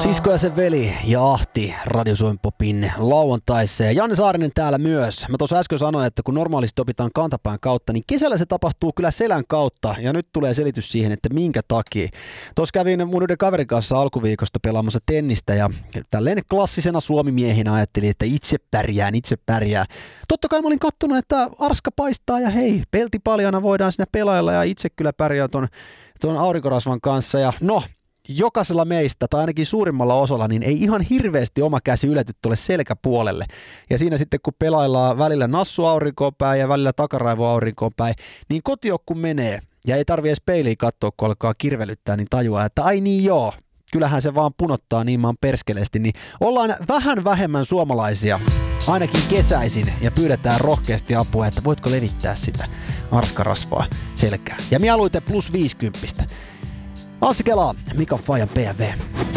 Sisko ja sen veli ja Ahti Radio Suomen Popin lauantaissa. Ja Janne Saarinen täällä myös. Mä tuossa äsken sanoin, että kun normaalisti opitaan kantapään kautta, niin kesällä se tapahtuu kyllä selän kautta. Ja nyt tulee selitys siihen, että minkä takia. Tuossa kävin mun yhden kaverin kanssa alkuviikosta pelaamassa tennistä ja tälleen klassisena suomimiehinä ajattelin, että itse pärjään. Totta kai mä olin kattonut, että arska paistaa ja hei, peltipaljana voidaan siinä pelailla ja itse kyllä pärjään ton aurinkorasvan kanssa. Ja no, jokaisella meistä, tai ainakin suurimmalla osalla, niin ei ihan hirveästi oma käsi ylety tuolle selkäpuolelle. Ja siinä sitten, kun pelaillaan välillä nassu aurinkoon päin ja välillä takaraivo aurinkoon päin, niin kotiokku menee. Ja ei tarvitse edes peiliin katsoa, kun alkaa kirvelyttää, niin tajuaa, että ai niin joo, kyllähän se vaan punottaa niin maan perskeleesti. Niin ollaan vähän vähemmän suomalaisia, ainakin kesäisin, ja pyydetään rohkeasti apua, että voitko levittää sitä arskarasvaa selkään. Ja mieluiten plus 50. Anssi Kelaa, Mikan Fajan PV.